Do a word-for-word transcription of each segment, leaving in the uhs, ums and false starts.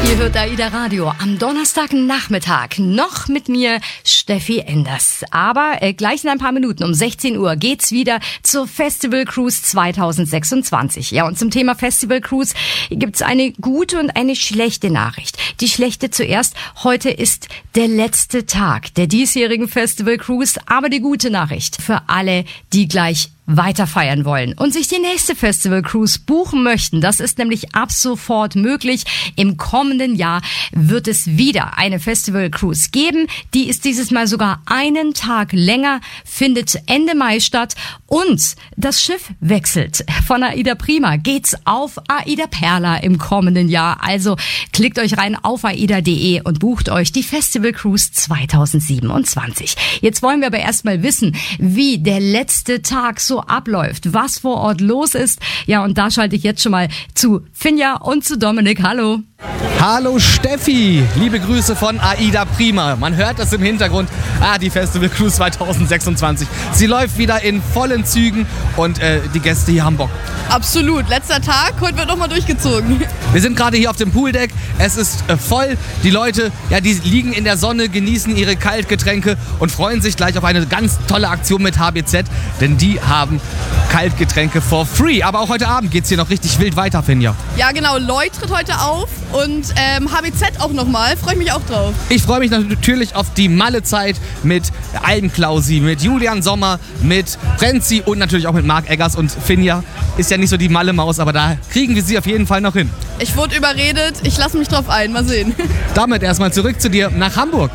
Ihr hört AIDA Radio am Donnerstagnachmittag. Noch mit mir Steffi Enders. Aber äh, gleich in ein paar Minuten um sechzehn Uhr geht's wieder zur Festival Cruise zwanzig sechsundzwanzig. Ja, und zum Thema Festival Cruise gibt's eine gute und eine schlechte Nachricht. Die schlechte zuerst. Heute ist der letzte Tag der diesjährigen Festival Cruise. Aber die gute Nachricht für alle, die gleich weiter feiern wollen und sich die nächste Festival Cruise buchen möchten. Das ist nämlich ab sofort möglich. Im kommenden Jahr wird es wieder eine Festival Cruise geben. Die ist dieses Mal sogar einen Tag länger, findet Ende Mai statt und das Schiff wechselt. Von AIDA Prima geht's auf AIDA Perla im kommenden Jahr. Also klickt euch rein auf aida punkt de und bucht euch die Festival Cruise zwanzig siebenundzwanzig. Jetzt wollen wir aber erstmal wissen, wie der letzte Tag so abläuft, was vor Ort los ist. Ja, und da schalte ich jetzt schon mal zu Finja und zu Dominik. Hallo. Hallo Steffi, liebe Grüße von AIDA Prima. Man hört das im Hintergrund. Ah, die Festival Cruise zwanzig sechsundzwanzig. Sie läuft wieder in vollen Zügen und äh, die Gäste hier haben Bock. Absolut, letzter Tag, heute wird nochmal durchgezogen. Wir sind gerade hier auf dem Pooldeck, es ist äh, voll. Die Leute, ja, die liegen in der Sonne, genießen ihre Kaltgetränke und freuen sich gleich auf eine ganz tolle Aktion mit H B Z, denn die haben Kaltgetränke for free. Aber auch heute Abend geht's hier noch richtig wild weiter, Finja. Ja genau, Lloyd tritt heute auf und ähm, H B Z auch nochmal, freue ich mich auch drauf. Ich freue mich natürlich auf die Malle-Zeit mit Albenklausi, mit Julian Sommer, mit Frenzy und natürlich auch mit Marc Eggers. Und Finja ist ja nicht so die Malle-Maus, aber da kriegen wir sie auf jeden Fall noch hin. Ich wurde überredet, ich lasse mich drauf ein, mal sehen. Damit erstmal zurück zu dir nach Hamburg.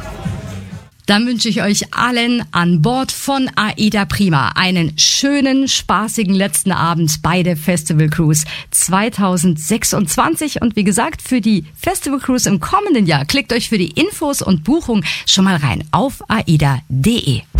Dann wünsche ich euch allen an Bord von AIDA Prima einen schönen, spaßigen letzten Abend bei der Festival Cruise zwanzig sechsundzwanzig. Und wie gesagt, für die Festival Cruise im kommenden Jahr klickt euch für die Infos und Buchung schon mal rein auf aida punkt de.